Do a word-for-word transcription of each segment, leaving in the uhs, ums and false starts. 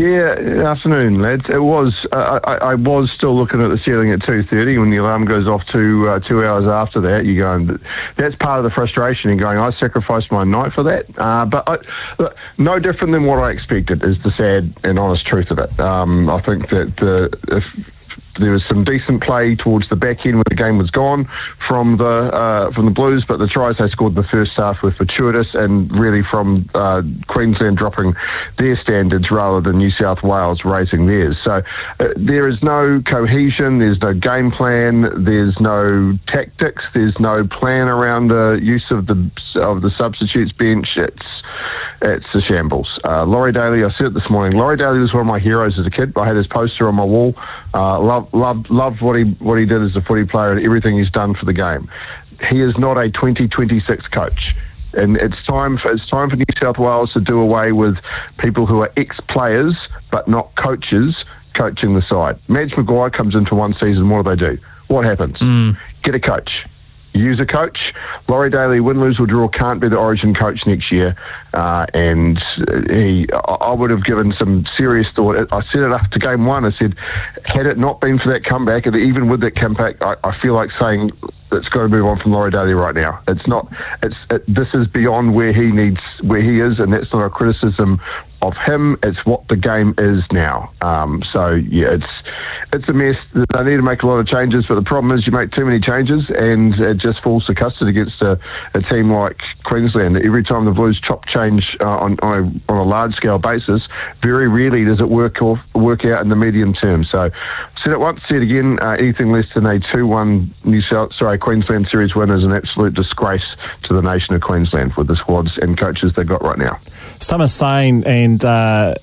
Yeah, afternoon, lads. It was. Uh, I, I was still looking at the ceiling at two thirty when the alarm goes off two uh, two hours after that. You going? That's part of the frustration in going. I sacrificed my night for that. Uh, but I, look, no different than what I expected is the sad and honest truth of it. Um, I think that uh, if there was some decent play towards the back end when the game was gone from the uh, from the Blues, but the tries they scored in the first half were fortuitous and really from uh, Queensland dropping their standards rather than New South Wales raising theirs. So uh, there is no cohesion, there's no game plan, there's no tactics, there's no plan around the use of the of the substitutes bench. It's It's a shambles. Uh, Laurie Daly, I said it this morning. Laurie Daly was one of my heroes as a kid. I had his poster on my wall. Uh, loved, loved, loved what he what he did as a footy player and everything he's done for the game. He is not a twenty twenty-six coach, and it's time for it's time for New South Wales to do away with people who are ex-players but not coaches coaching the side. Madge Maguire comes into one season. What do they do? What happens? Mm. Get a coach. Use a coach. Laurie Daly, win, lose or draw, can't be the Origin coach next year. Uh, and he, I would have given some serious thought. I said it after game one. I said, had it not been for that comeback, and even with that comeback, I, I feel like saying it's got to move on from Laurie Daly right now. It's not. It's it, this is beyond where he needs, where he is, and that's not a criticism of him. It's what the game is now. Um, so yeah, it's it's a mess. They need to make a lot of changes, but the problem is you make too many changes and it just falls to custard against a, a team like Queensland. Every time the Blues chop change uh, on on a, on a large scale basis, very rarely does it work off, work out in the medium term. So said it once, said it again. Uh, anything less than a two one New South, sorry, Queensland series win is an absolute disgrace to the nation of Queensland with the squads and coaches they've got right now. Some are saying, and uh,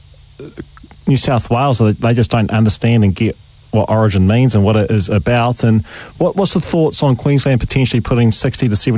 New South Wales, they just don't understand and get what Origin means and what it is about. And what, what's the thoughts on Queensland potentially putting sixty to seventy